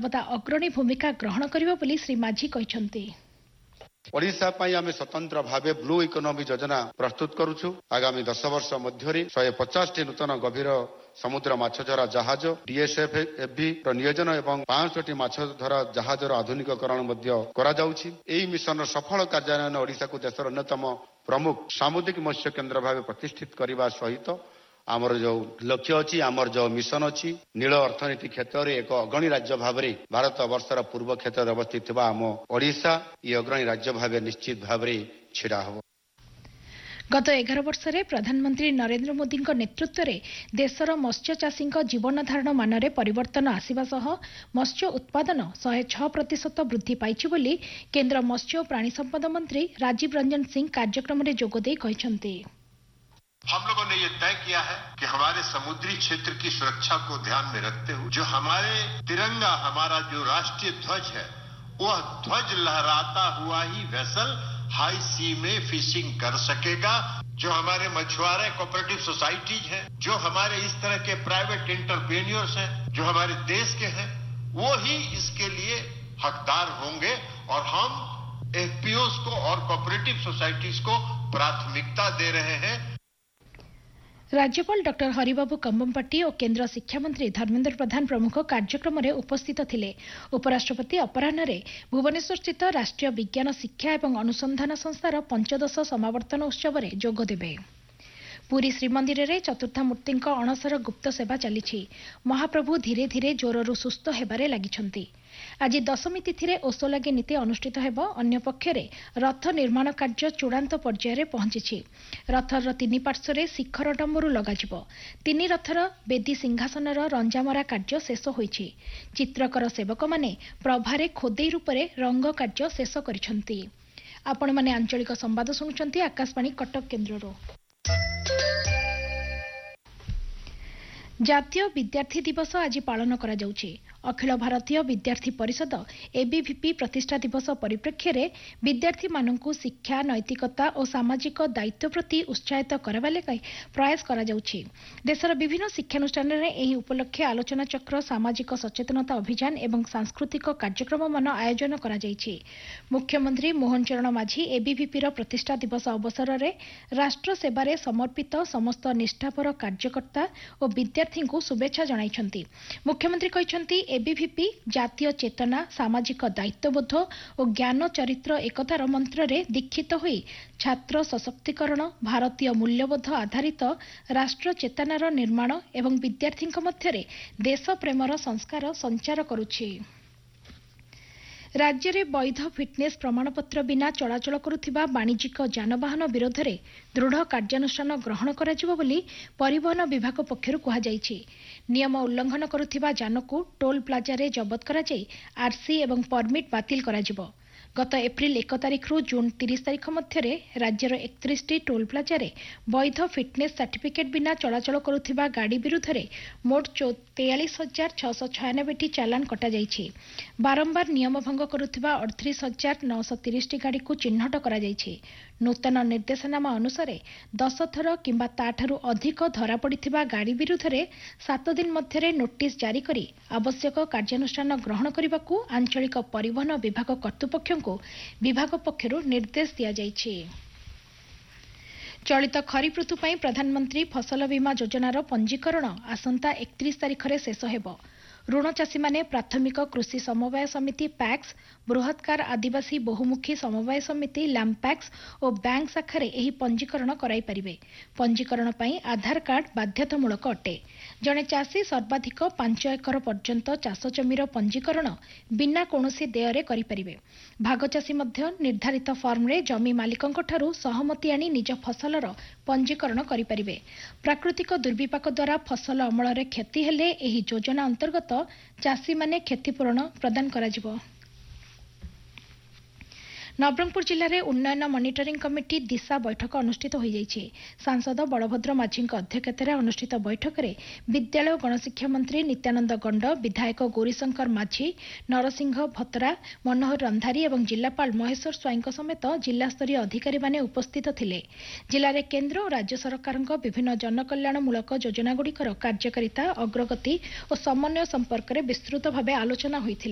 ସର୍ବଦା ଅଗ୍ରଣୀ ଭୂମିକା ଗ୍ରହଣ କରିବ ବୋଲି ଶ୍ରୀ ମାଝୀ କହିଛନ୍ତି। ओडिशा आम स्वतंत्र भाव ब्लू इकोनॉमी योजना प्रस्तुत करुछु। आगामी 10 वर्ष मध्य 150 नूतन गभीर समुद्र माछधरा जहाज डीएसएफबी नियोजन एवं 500 माछधरा जहाजर आधुनिकीकरण यही मिशन सफल कार्यान्वयन ओडिशा को देशर अन्यतम प्रमुख सामुद्रिक मत्स्य केन्द्र भाव प्रतिष्ठित करने सहित आमर जो लक्ष्य अच्छी आमर जो मिशन अच्छी नील अर्थनीति क्षेत्र में एक अग्रणी राज्य भाव भारत वर्षर पूर्व क्षेत्र में अवस्थित आम ओडिशा ये अग्रणी राज्य भाव निश्चित भाव छिड़ा हो। गत 11 वर्षरे प्रधानमंत्री नरेंद्र मोदी नेतृत्व में देशर मत्स्य चाषी जीवन धारण मान में परिवर्तन आसिबा सह मत्स्य उत्पादन 106% वृद्धि पाइछि बोली केंद्र मत्स्य और प्राणी संपदा मंत्री राजीव रंजन सिंह कार्यक्रम में जोगदे कहते। हम लोगों ने ये तय किया है कि हमारे समुद्री क्षेत्र की सुरक्षा को ध्यान में रखते हुए जो हमारे तिरंगा हमारा जो राष्ट्रीय ध्वज है वह ध्वज लहराता हुआ ही वेसल हाई सी में फिशिंग कर सकेगा। जो हमारे मछुआरे कोऑपरेटिव सोसाइटीज हैं, जो हमारे इस तरह के प्राइवेट एंटरप्रेन्योर्स हैं, जो हमारे देश के हैं, वो ही इसके लिए हकदार होंगे और हम एफपीओस को और कोऑपरेटिव सोसाइटीज को प्राथमिकता दे रहे हैं। राज्यपाल डॉक्टर हरिबाबू कंबमपट्टी और केंद्र शिक्षा मंत्री धर्मेंद्र प्रधान प्रमुख कार्यक्रम में उपस्थित थिले। उपराष्ट्रपति अपराह्न भुवनेश्वर स्थित राष्ट्रीय विज्ञान शिक्षा एवं अनुसंधान संस्थार 15 समावर्तन उत्सव में जोगदेवे। पुरी श्रीमंदिर में चतुर्थामूर्ति अणसर गुप्त सेवा चली। महाप्रभु धीरे धीरे जोररु सुस्थ हेबारे लागिछंती। आज दशमी तिथि में ओषोलागी नीति अनुष्ठित हेब। अन्य पक्षरे रथ निर्माण कार्य चूड़ांत पर्यायर पहुंची। रथर 3 पार्श्वे शिखर डम्बरू लगाजिब। 3 रथर बेदी सिंहासनर रंजामरा कार्य शेष होईछि। चित्रकर सेवक माने प्रभारे खोदेई रूपरे रंग कार्य शेष करिसंती। आपण माने आंचलिक संवाद सुनुचंती आकाशवाणी कटक केन्द्ररो। जातीय विद्यार्थी दिवस आज पालन करा जाउछि। अखिल भारतीय विद्यार्थी परिषद एबीवीपी प्रतिष्ठा दिवस परिप्रेक्षी में विद्यार्थी मानकु शिक्षा नैतिकता और सामाजिक दायित्व प्रति उत्साहित करबा लागि प्रयास करा जाउछि। देशर विभिन्न शिक्षानुष्ठान में एही उपलक्षे आलोचना चक्र सामाजिक सचेतनता अभियान एवं सांस्कृतिक कार्यक्रम मान आयोजन करा जाइछि। मुख्यमंत्री मोहन चरण माझी एबीवीपी प्रतिष्ठा दिवस अवसर में राष्ट्र सेवारे समर्पित समस्त निष्ठापर कार्यकर्ता और विद्यार्थी को शुभेच्छा जणाइछंती। मुख्यमंत्री कहछंती एबीवीपी जातीय चेतना सामाजिक दायित्वबोध और ज्ञान चरित्र एकतार मंत्र रे दीक्षित होई छात्र सशक्तिकरण भारतीय मूल्यबोध आधारित राष्ट्र चेतनार निर्माण एवं विद्यार्थी मध्य देश प्रेमर संस्कार संचार करुछि। राज्य में वैध फिटनेस प्रमाणपत्र बिना चलाचल करुथिबा वाणिज्यिक जानवाहन विरोध में दृढ़ कार्यानुष्ठान ग्रहण कराजिबो बोली परिवहन विभाग पक्षरु कुहाଯାଇଛି। नियम उल्लंघन करुथिबा जानकु टोल प्लाजा रे जबत कराଯାଇ आरसी एवं परमिट बातिल कराजिबो। गत एप्रिल 1 तारिख रु जून 30 तारिख मध्य राज्यर 31 टोल प्लाजा रे वैध फिटनेस सर्टिफिकेट बिना चलाचल करुथिबा गाड़ी विरुद्ध रे मोट 43,696 चालान कटा जाइछि। बारंबार नियम भंग करुथिबा 38,930 गाड़ी को चिन्हट करा जाइछि। नूतन निर्देशनामा अनुसार 10 थर किंबा ताठारु अधिक धरा पड़िथिबा गाड़ी विरुद्ध रे 7 दिन मध्य नोटिस जारी करी आवश्यक कार्यानुष्ठान ग्रहण करने आंचलिक परिवहन विभाग कर्तृपक्ष विभाग पक्षरु निर्देश दिया जाइछि। चलित खरीफ ऋतु ପାଇଁ प्रधानमंत्री फसल बीमा योजनार पंजीकरण आसंता 31 तारिख रे शेष हेबो। ऋण चाषी माने प्राथमिक कृषि समवाय समिति पैक्स बृहत्कार आदिवासी बहुमुखी समवाय समिति लैम्पैक्स और बैंक शाखा एही पंजीकरण कराई परिबे। पंजीकरण पई आधार कार्ड बाध्यतामूलक अटे। जणे चाषी सर्वाधिक 5 एकर पर्यंत चाष जमीर पंजीकरण बिना कोनोसी देयरे करि परिबे। भागचाषी मध्य निर्धारित फॉर्म रे जमी मालिकंक ठारू सहमति आनी निज फसलर पंजीकरण करि परिबे। प्राकृतिक दुर्विपाक द्वारा फसल अमल रे क्षति हेले एही योजना अंतर्गत चाषी माने क्षतिपूरण प्रदान कराजिबो। नवरंगपुर जिले में उन्नयन मॉनिटरिंग कमिटी दिशा बैठक अनुष्ठित हो जाइछि। सांसद बलभद्र माझी अध्यक्षतार अनुष्ठित बैठक में विद्यालय और गणशिक्षा मंत्री नित्यानंद गंड विधायक गौरीशंकर माझी नरसिंह भतरा मनोहर रंधारी और जिलापाल महेश्वर स्वाई समेत जिलास्तरीय अधिकारी माने उपस्थित थिले। जिले में केंद्र और राज्य सरकार विभिन्न जनकल्याणमूलक योजनागुड़िकर कार्यकारिता अग्रगति और समन्वय संपर्क में विस्तृत भाव आलोचना होइथिला।